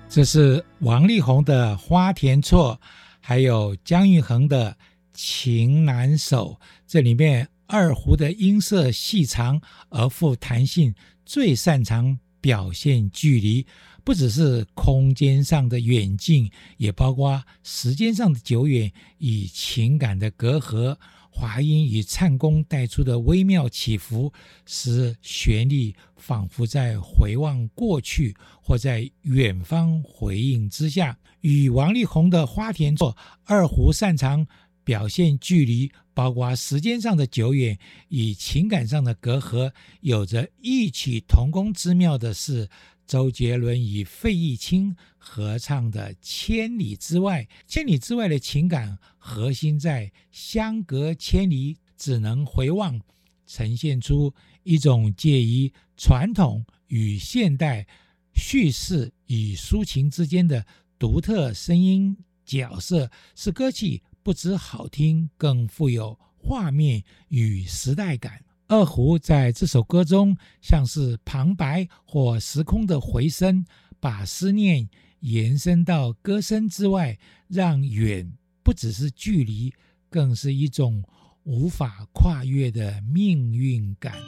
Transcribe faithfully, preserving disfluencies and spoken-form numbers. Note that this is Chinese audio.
这是王力宏的《花田错》，还有姜育恒的《情难守》。这里面二胡的音色细长而富弹性，最擅长表现距离，不只是空间上的远近，也包括时间上的久远与情感的隔阂。滑音与颤弓带出的微妙起伏，使旋律仿佛在回望过去，或在远方回应之下。与王力宏的《花田错》，二胡擅长表现距离，包括时间上的久远与情感上的隔阂。有着异曲同工之妙的是，周杰伦与费玉清合唱的《千里之外》。千里之外的情感核心在相隔千里，只能回望，呈现出一种介于传统与现代叙事与抒情之间的独特声音角色，使歌曲不只好听，更富有画面与时代感。二胡在这首歌中像是旁白或时空的回声，把思念延伸到歌声之外，让远不只是距离，更是一种无法跨越的命运感。